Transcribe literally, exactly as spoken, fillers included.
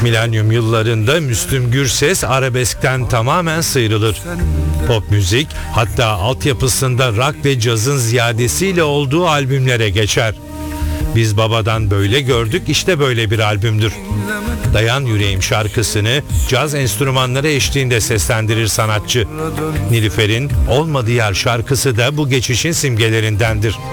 Milenyum yıllarında Müslüm Gürses arabeskten tamamen sıyrılır. Pop müzik, hatta altyapısında rock ve cazın ziyadesiyle olduğu albümlere geçer. Biz babadan böyle gördük, işte böyle bir albümdür. Dayan Yüreğim şarkısını caz enstrümanları eşliğinde seslendirir sanatçı. Nilüfer'in Olmadı Yer şarkısı da bu geçişin simgelerindendir.